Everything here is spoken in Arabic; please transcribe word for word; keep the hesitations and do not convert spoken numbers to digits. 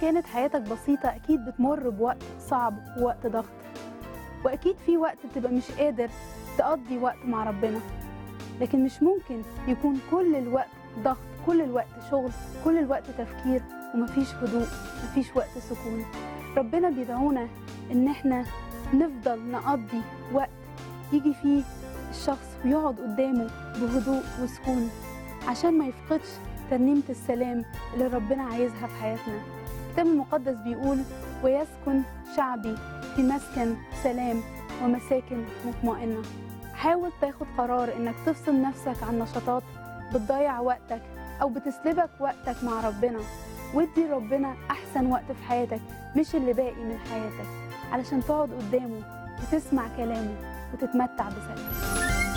كانت حياتك بسيطة أكيد بتمر بوقت صعب ووقت ضغط، وأكيد في وقت بتبقى مش قادر تقضي وقت مع ربنا، لكن مش ممكن يكون كل الوقت ضغط، كل الوقت شغل، كل الوقت تفكير ومفيش هدوء، مفيش وقت سكون. ربنا بيدعونا إن احنا نفضل نقضي وقت يجي فيه الشخص ويقعد قدامه بهدوء وسكون عشان ما يفقدش ترنيمة السلام اللي ربنا عايزها في حياتنا. الكتاب المقدس بيقول: ويسكن شعبي في مسكن سلام ومساكن مطمئنة. حاول تاخد قرار انك تفصل نفسك عن نشاطات بتضيع وقتك او بتسلبك وقتك مع ربنا، وادي ربنا احسن وقت في حياتك مش اللي باقي من حياتك، علشان تقعد قدامه وتسمع كلامه وتتمتع بسلام.